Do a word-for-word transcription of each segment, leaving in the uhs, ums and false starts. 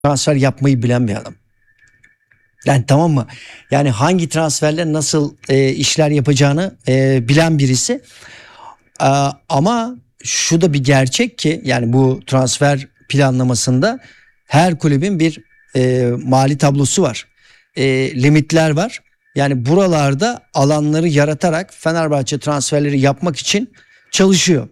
transfer yapmayı bilen bir adam. Yani tamam mı? Yani hangi transferle nasıl e, işler yapacağını e, bilen birisi. E, ama şu da bir gerçek ki yani bu transfer planlamasında her kulübün bir e, mali tablosu var. E, limitler var. Yani buralarda alanları yaratarak Fenerbahçe transferleri yapmak için çalışıyor.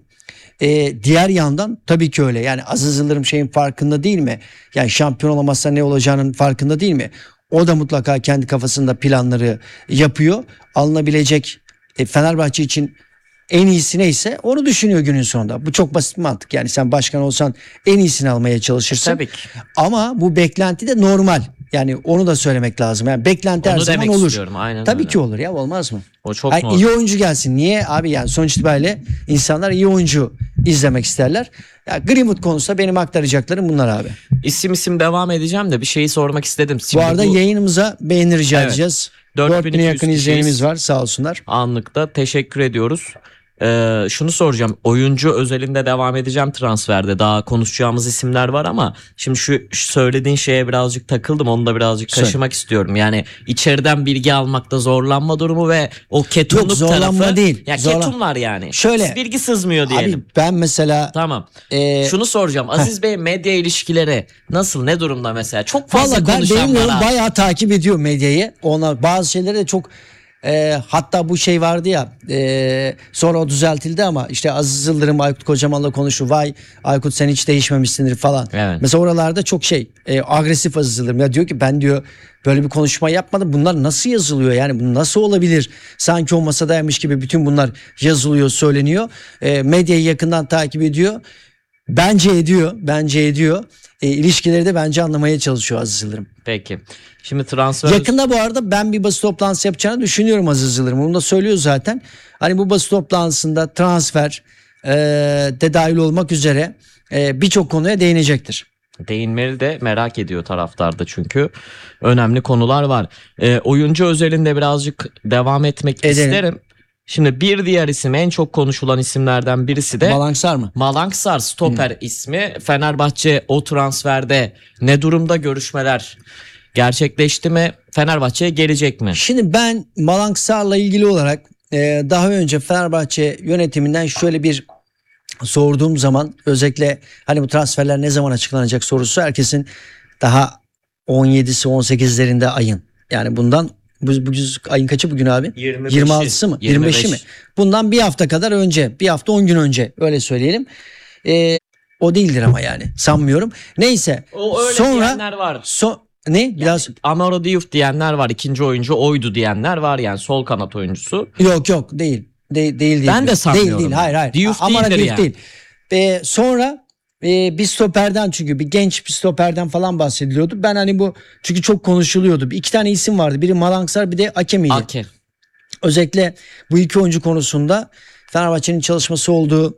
Ee, diğer yandan tabii ki öyle. Yani Aziz Yıldırım şeyin farkında değil mi? Yani şampiyon olamazsa ne olacağının farkında değil mi? O da mutlaka kendi kafasında planları yapıyor. Alınabilecek e, Fenerbahçe için en iyisi neyse onu düşünüyor günün sonunda. Bu çok basit bir mantık. Yani sen başkan olsan en iyisini almaya çalışırsın. Tabii ki. Ama bu beklenti de normal. Yani onu da söylemek lazım. Yani beklenti Onu her zaman demek olur. istiyorum, aynen Tabii öyle. ki olur ya, olmaz mı? O çok Yani normal. iyi oyuncu gelsin. Niye abi, yani sonuç itibariyle insanlar iyi oyuncu izlemek isterler. Ya Greenwood konusunda benim aktaracaklarım bunlar abi. İsim isim devam edeceğim de bir şeyi sormak istedim. Bu Şimdi arada yayınımıza beğeni rica Evet. edeceğiz. dört bin dört bine iki yüz yakın kişiyiz. izleyenimiz var, sağ olsunlar. Anlıkta teşekkür ediyoruz. Ee, şunu soracağım. Oyuncu özelinde devam edeceğim transferde. Daha konuşacağımız isimler var ama şimdi şu, şu söylediğin şeye birazcık takıldım. Onu da birazcık Söyle. kaşımak istiyorum. Yani içeriden bilgi almakta zorlanma durumu ve o ketumluk Yok, zorlanma tarafı. değil. Ya Zorlan- ketum var yani. Şöyle. Bilgi sızmıyor diyelim. Abi ben mesela Tamam. e, Şunu soracağım. Aziz Bey medya ilişkileri nasıl, ne durumda mesela? Çok fazla Valla ben konuşan bilmiyorum, var abi. bayağı takip ediyor medyayı. Ona bazı şeyleri de çok e, hatta bu şey vardı ya, e, sonra o düzeltildi ama işte Aziz Yıldırım Aykut Kocaman'la konuştu. Vay Aykut, sen hiç değişmemişsindir falan. Evet. Mesela oralarda çok şey e, agresif Aziz Yıldırım. Ya diyor ki ben diyor böyle bir konuşma yapmadım. Bunlar nasıl yazılıyor, yani bu nasıl olabilir? Sanki o masadaymış gibi bütün bunlar yazılıyor, söyleniyor. E, medyayı yakından takip ediyor. Bence ediyor. Bence ediyor. E, ilişkileri de bence anlamaya çalışıyor Aziz Yıldırım. Peki. Şimdi transfer... Yakında bu arada ben bir basın toplantısı yapacağını düşünüyorum Aziz Yıldırım. Onu da söylüyor zaten. Hani bu basın toplantısında transfer e, de dahil olmak üzere e, birçok konuya değinecektir. Değinmeli de merak ediyor taraftarda çünkü önemli konular var. E, oyuncu özelinde birazcık devam etmek Edelim. isterim. Şimdi bir diğer isim, en çok konuşulan isimlerden birisi de Malanksar mı? Malanksar, stoper ismi. Fenerbahçe o transferde ne durumda, görüşmeler gerçekleşti mi? Fenerbahçe'ye gelecek mi? Şimdi ben Malanksar'la ilgili olarak e, daha önce Fenerbahçe yönetiminden şöyle bir sorduğum zaman, özellikle hani bu transferler ne zaman açıklanacak sorusu herkesin daha on yedisi on sekizlerinde ayın. Yani bundan bu, bu ayın kaçı bugün abi? yirmi beşi. yirmi altısı mı? yirmi beş. yirmi beşi mi? Bundan bir hafta kadar önce, bir hafta on gün önce, öyle söyleyelim. Ee, o değildir ama yani sanmıyorum. Neyse. O öyle sonra diyenler var. So, ne? Biraz Yani Amaro Diouf diyenler var. İkinci oyuncu oydu diyenler var, yani sol kanat oyuncusu. yok yok değil. De, değil değil. Ben de sanmıyorum. Değil değil. Hayır hayır. Diouf Amara değildir Diouf yani. değil. Ee, sonra e, bir stoperden, çünkü bir genç bir stoperden falan bahsediliyordu. Ben hani bu, çünkü çok konuşuluyordu. İki tane isim vardı. Biri Malanksar, bir de Akemi'ydi. Ake. Özellikle bu iki oyuncu konusunda Fenerbahçe'nin çalışması olduğu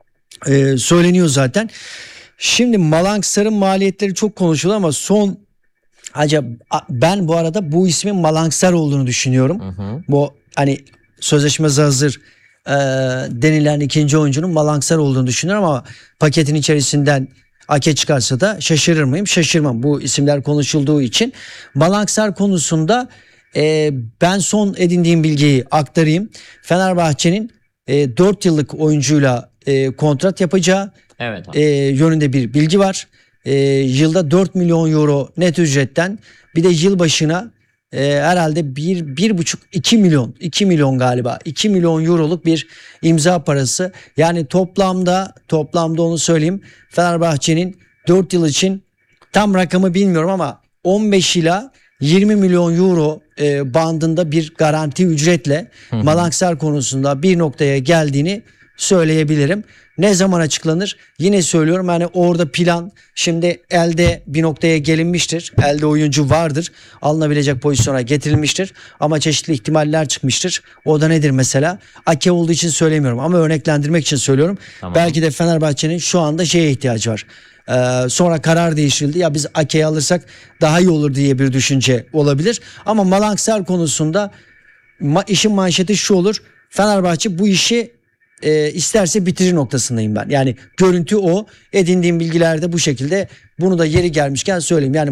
e, söyleniyor zaten. Şimdi Malanksar'ın maliyetleri çok konuşuluyor ama son, acaba ben bu arada bu ismin Malanksar olduğunu düşünüyorum. Hı hı. Bu hani sözleşmesi hazır e, denilen ikinci oyuncunun Malanksar olduğunu düşünüyorum ama paketin içerisinden Ake çıkarsa da şaşırır mıyım? Şaşırmam. Bu isimler konuşulduğu için. Malanksar konusunda e, ben son edindiğim bilgiyi aktarayım. Fenerbahçe'nin e, dört yıllık oyuncuyla e, kontrat yapacağı Evet abi. e, yönünde bir bilgi var. E, yılda dört milyon euro net ücretten, bir de yıl başına e, herhalde bir, bir buçuk, iki milyon, iki milyon galiba, iki milyon euroluk bir imza parası. Yani toplamda, toplamda onu söyleyeyim, Fenerbahçe'nin dört yıl için, tam rakamı bilmiyorum ama on beş ila yirmi milyon euro e, bandında bir garanti ücretle Malanksar konusunda bir noktaya geldiğini söyleyebilirim. Ne zaman açıklanır? Yine söylüyorum, yani orada plan, şimdi elde bir noktaya gelinmiştir. Elde oyuncu vardır. Alınabilecek pozisyona getirilmiştir. Ama çeşitli ihtimaller çıkmıştır. O da nedir mesela? Ake olduğu için söylemiyorum ama örneklendirmek için söylüyorum. Tamam. Belki de Fenerbahçe'nin şu anda şeye ihtiyacı var. Ee, sonra karar değiştirildi. Ya biz Ake'yi alırsak daha iyi olur diye bir düşünce olabilir. Ama Malanksar konusunda ma- işin manşeti şu olur. Fenerbahçe bu işi e, isterse bitirir noktasındayım ben. Yani görüntü o. Edindiğim bilgilerde bu şekilde. Bunu da yeri gelmişken söyleyeyim. Yani